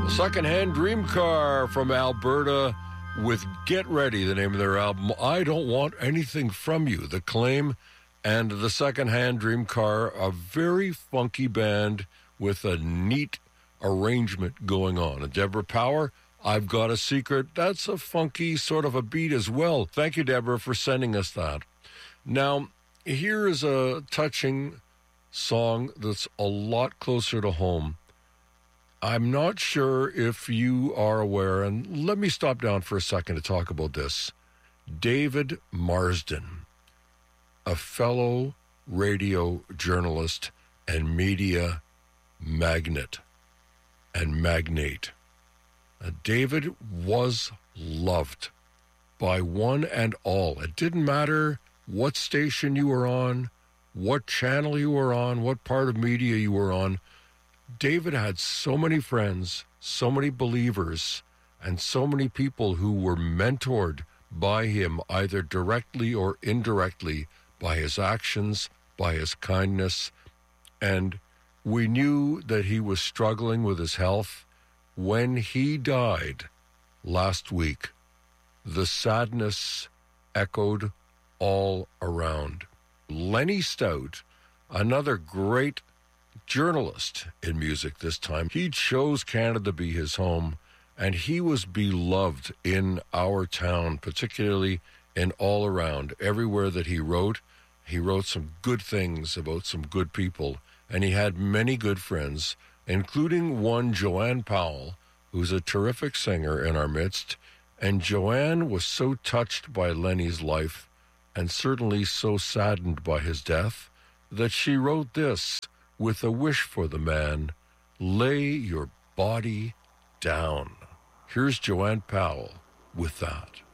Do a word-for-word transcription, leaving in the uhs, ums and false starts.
Secondhand Dream Car from Alberta with Get Ready, the name of their album. I Don't Want Anything From You, The Claim, and the Secondhand Dream Car, a very funky band with a neat arrangement going on. And Deborah Power, I've Got a Secret. That's a funky sort of a beat as well. Thank you, Deborah, for sending us that. Now, here is a touching song that's a lot closer to home. I'm not sure if you are aware, and let me stop down for a second to talk about this. David Marsden, a fellow radio journalist and media magnate and magnate. Uh, David was loved by one and all. It didn't matter what station you were on, what channel you were on, what part of media you were on. David had so many friends, so many believers, and so many people who were mentored by him, either directly or indirectly, by his actions, by his kindness. And we knew that he was struggling with his health. When he died last week, the sadness echoed all around. Lenny Stout, another great journalist in music this time. He chose Canada to be his home, and he was beloved in our town, particularly in all around. Everywhere that he wrote, he wrote some good things about some good people, and he had many good friends, including one, Joanne Powell, who's a terrific singer in our midst. And Joanne was so touched by Lenny's life, and certainly so saddened by his death, that she wrote this with a wish for the man: lay your body down. Here's Joanne Powell with that.